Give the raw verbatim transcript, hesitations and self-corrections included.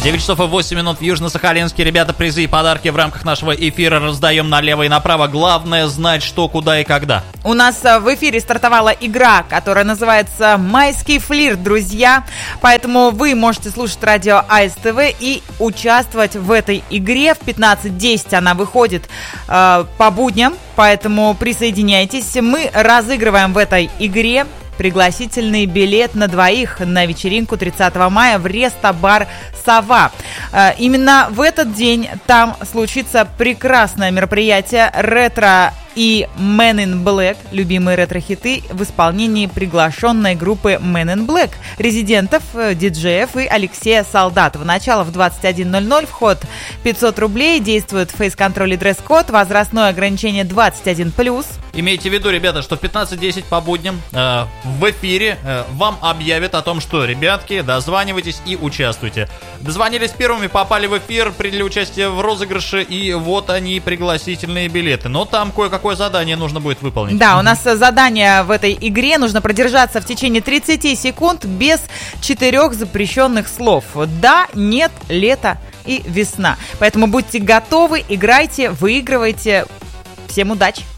девять часов и восемь минут в Южно-Сахалинске. Ребята, призы и подарки в рамках нашего эфира раздаем налево и направо. Главное знать, что, куда и когда. У нас в эфире стартовала игра, которая называется «Майский флирт», друзья. Поэтому вы можете слушать радио АСТВ и участвовать в этой игре. В пятнадцать десять она выходит э, по будням, поэтому присоединяйтесь. Мы разыгрываем в этой игре пригласительный билет на двоих на вечеринку тридцатого мая в рестобар «Сова». Именно в этот день там случится прекрасное мероприятие «Ретро» и Men in Black, любимые ретро-хиты в исполнении приглашенной группы Men in Black, резидентов, диджеев и Алексея Солдатова. Начало в двадцать один ноль ноль, вход пятьсот рублей, действует фейс-контроль и дресс-код, возрастное ограничение двадцать один плюс. Имейте в виду, ребята, что в пятнадцать десять по будням э, в эфире э, вам объявят о том, что, ребятки, дозванивайтесь и участвуйте. Дозвонились первыми, попали в эфир, приняли участие в розыгрыше, и вот они, пригласительные билеты. Но там кое-какое задание нужно будет выполнить. Да, у нас задание в этой игре. Нужно продержаться в течение тридцать секунд без четырех запрещенных слов. Да, нет, лето и весна. Поэтому будьте готовы, играйте, выигрывайте. Всем удачи!